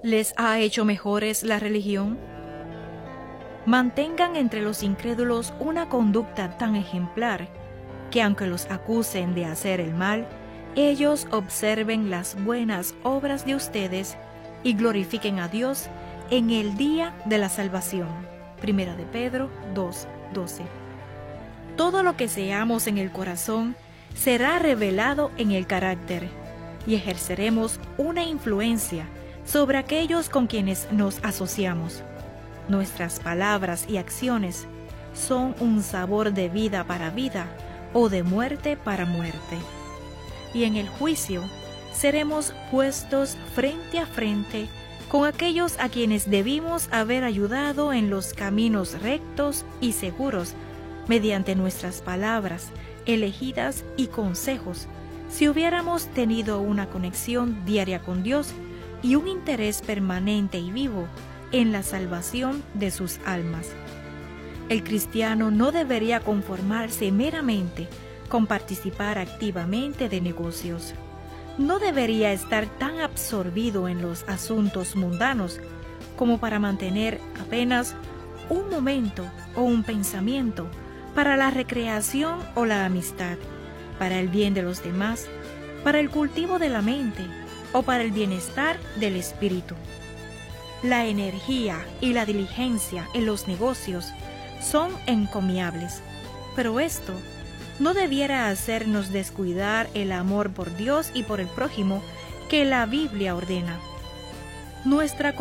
¿Les ha hecho mejores la religión? Mantengan entre los incrédulos una conducta tan ejemplar que aunque los acusen de hacer el mal, ellos observen las buenas obras de ustedes y glorifiquen a Dios en el día de la salvación. Primera de Pedro 2:12. Todo lo que seamos en el corazón será revelado en el carácter y ejerceremos una influencia sobre aquellos con quienes nos asociamos. Nuestras palabras y acciones son un sabor de vida para vida o de muerte para muerte. Y en el juicio seremos puestos frente a frente con aquellos a quienes debimos haber ayudado en los caminos rectos y seguros mediante nuestras palabras elegidas y consejos, si hubiéramos tenido una conexión diaria con Dios y un interés permanente y vivo en la salvación de sus almas. El cristiano no debería conformarse meramente con participar activamente de negocios. No debería estar tan absorbido en los asuntos mundanos como para mantener apenas un momento o un pensamiento para la recreación o la amistad, para el bien de los demás, para el cultivo de la mente o para el bienestar del espíritu. La energía y la diligencia en los negocios son encomiables, pero esto no debiera hacernos descuidar el amor por Dios y por el prójimo que la Biblia ordena. Nuestra